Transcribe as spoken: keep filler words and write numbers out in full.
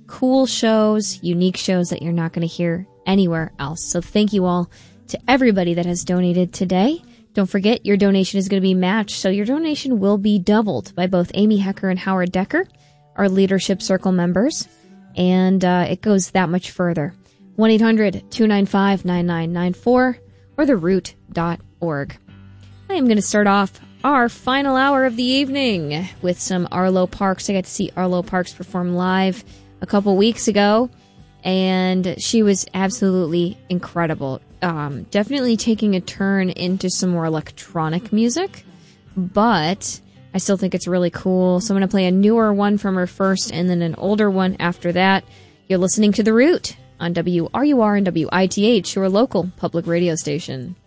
cool shows, unique shows that you're not going to hear anywhere else. So thank you all to everybody that has donated today. Don't forget, your donation is going to be matched, so your donation will be doubled by both Amy Hecker and Howard Decker, our Leadership Circle members, and uh, it goes that much further. one eight hundred two nine five nine nine nine four or the root dot org. I am going to start off our final hour of the evening with some Arlo Parks. I got to see Arlo Parks perform live a couple weeks ago, and she was absolutely incredible. Um, definitely taking a turn into some more electronic music, but I still think it's really cool. So I'm going to play a newer one from her first and then an older one after that. You're listening to The Root on W R U R and W I T H, your local public radio station.